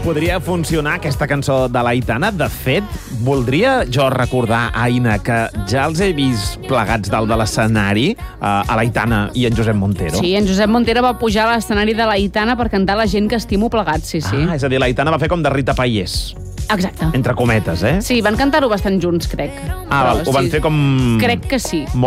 Podria funcionar aquesta cançó de l'Aitana. De fet, voldria jo recordar, Aina, que ja els he vist plegats dalt de l'escenari, a l'Aitana i en Josep Montero. Sí, en Josep Montero va pujar a l'escenari de l'Aitana per cantar La gent que estimo plegats, sí. Ah, és a dir, l'Aitana va fer com de Rita Paiés. Exacte. Entre cometes, eh? Sí, van cantar-ho bastant junts, crec. Val, ho van fer com... Crec que sí.